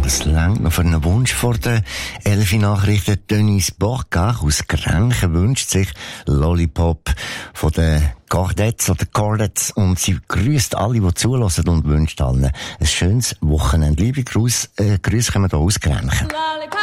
Es reicht noch für einen Wunsch vor der 11 Nachrichten. Denise Borgach aus Grenchen wünscht sich Lollipop von den Cordettes oder Cordettes und sie grüßt alle, die zulassen und wünscht allen ein schönes Wochenende. Liebe Grüße kommen hier aus Grenchen.